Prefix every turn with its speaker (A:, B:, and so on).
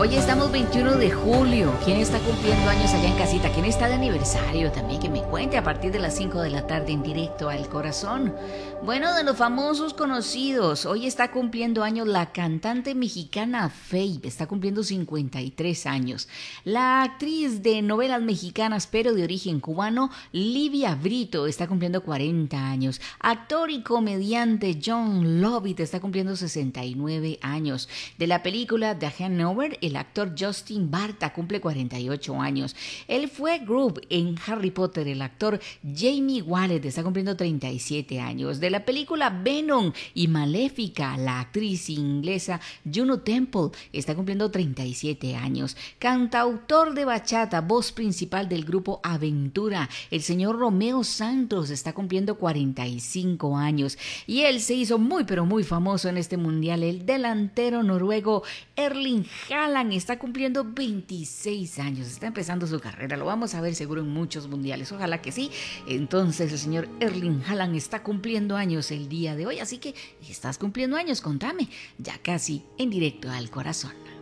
A: Hoy estamos 21 de julio. ¿Quién está cumpliendo años allá en casita? ¿Quién está de aniversario? También que me cuente a partir de las 5 de la tarde en directo al corazón. Bueno, de los famosos conocidos, hoy está cumpliendo años la cantante mexicana Faye, está cumpliendo 53 años. La actriz de novelas mexicanas pero de origen cubano, Livia Brito, está cumpliendo 40 años. Actor y comediante Jon Lovitz está cumpliendo 69 años. De la película The Hangover, el actor Justin Bartha cumple 48 años. Él fue Group en Harry Potter. El actor Jamie Wallet está cumpliendo 37 años. De la película Venom y Maléfica, la actriz inglesa Juno Temple está cumpliendo 37 años. Cantautor de bachata, voz principal del grupo Aventura, el señor Romeo Santos está cumpliendo 45 años. Y él se hizo muy pero muy famoso en este mundial. El delantero noruego Erling Haaland está cumpliendo 26 años, está empezando su carrera, lo vamos a ver seguro en muchos mundiales, ojalá que sí. Entonces el señor Erling Haaland está cumpliendo años el día de hoy, así que estás cumpliendo años, contame, ya casi en directo al corazón.